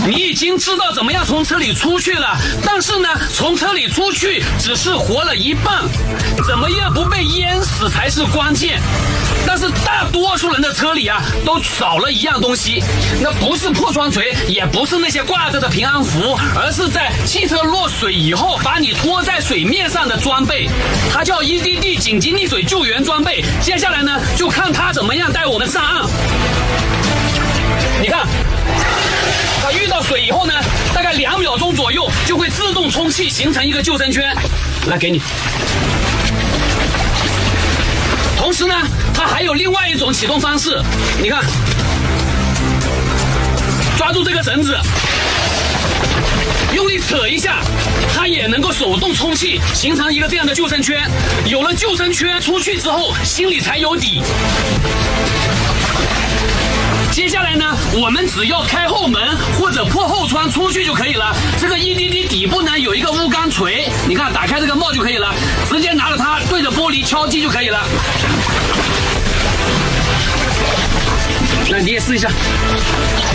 你已经知道怎么样从车里出去了，但是呢，从车里出去只是活了一半，怎么样不被淹死才是关键。但是大多数人的车里啊，都少了一样东西，那不是破窗锤，也不是那些挂着的平安符，而是在汽车落水以后把你拖在水面上的装备，它叫 EDD 紧急溺水救援装备。接下来呢，就看它怎么样带我们上岸。你看，它遇到水以后呢，大概2秒钟左右就会自动充气，形成一个救生圈。来，给你。同时呢，它还有另外一种启动方式，你看，抓住这个绳子，用力扯一下，它也能够手动充气，形成一个这样的救生圈。有了救生圈，出去之后心里才有底。接下来呢，我们只要开后门或者破后窗出去就可以了。这个 EDD 底部呢有一个钨钢锤，你看打开这个帽就可以了，直接拿着它对着玻璃敲击就可以了。来，你也试一下。